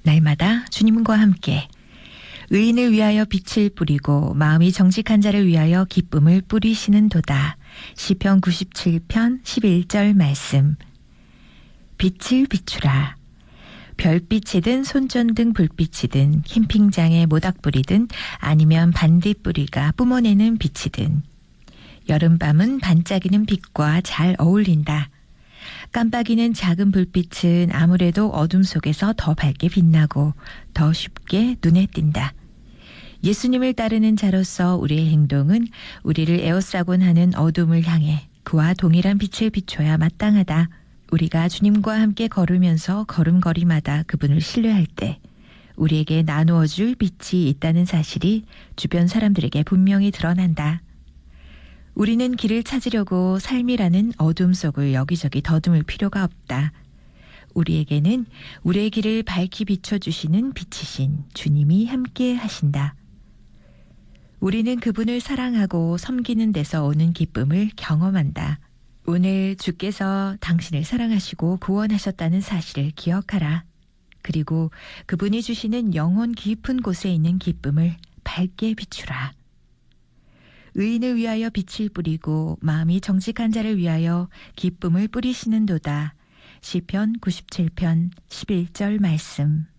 날마다 주님과 함께 의인을 위하여 빛을 뿌리고 마음이 정직한 자를 위하여 기쁨을 뿌리시는 도다. 시편 97편 11절 말씀. 빛을 비추라. 별빛이든 손전등 불빛이든 캠핑장의 모닥불이든 아니면 반딧불이가 뿜어내는 빛이든 여름밤은 반짝이는 빛과 잘 어울린다. 깜빡이는 작은 불빛은 아무래도 어둠 속에서 더 밝게 빛나고 더 쉽게 눈에 띈다. 예수님을 따르는 자로서 우리의 행동은 우리를 에워싸곤 하는 어둠을 향해 그와 동일한 빛을 비춰야 마땅하다. 우리가 주님과 함께 걸으면서 걸음걸이마다 그분을 신뢰할 때 우리에게 나누어줄 빛이 있다는 사실이 주변 사람들에게 분명히 드러난다. 우리는 길을 찾으려고 삶이라는 어둠 속을 여기저기 더듬을 필요가 없다. 우리에게는 우리의 길을 밝히 비춰주시는 빛이신 주님이 함께 하신다. 우리는 그분을 사랑하고 섬기는 데서 오는 기쁨을 경험한다. 오늘 주께서 당신을 사랑하시고 구원하셨다는 사실을 기억하라. 그리고 그분이 주시는 영혼 깊은 곳에 있는 기쁨을 밝게 비추라. 의인을 위하여 빛을 뿌리고 마음이 정직한 자를 위하여 기쁨을 뿌리시는 도다. 시편 97편 11절 말씀.